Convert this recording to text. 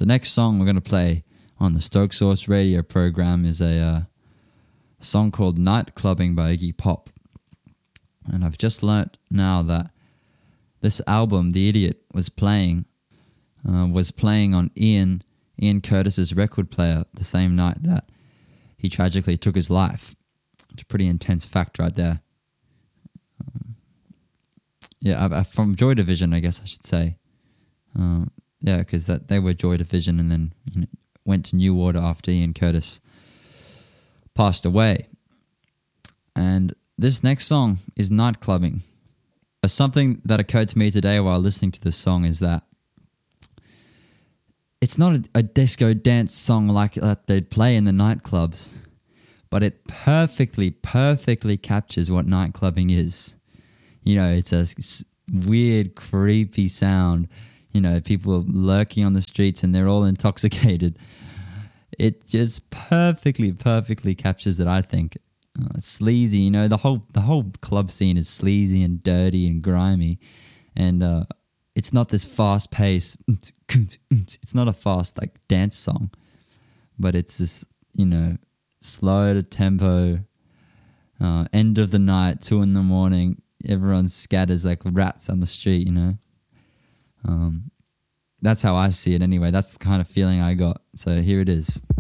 The next song we're going to play on the Stoke Source radio program is a song called Night Clubbing by Iggy Pop. And I've just learnt now that this album, The Idiot, was playing on Ian Curtis's record player the same night that he tragically took his life. It's a pretty intense fact right there. From Joy Division, I guess I should say. Because they were Joy Division and then went to New Order after Ian Curtis passed away. And this next song is Night Clubbing. Something that occurred to me today while listening to this song is that it's not a disco dance song like that they'd play in the nightclubs, but it perfectly captures what night clubbing is. It's a weird, creepy sound. People are lurking on the streets and they're all intoxicated. It just perfectly captures it, I think. Sleazy, the whole club scene is sleazy and dirty and grimy, and it's not this fast pace. It's not a fast dance song, but it's this slow to tempo. End of the night, 2 a.m. Everyone scatters like rats on the street. That's how I see it anyway. That's the kind of feeling I got. So here it is.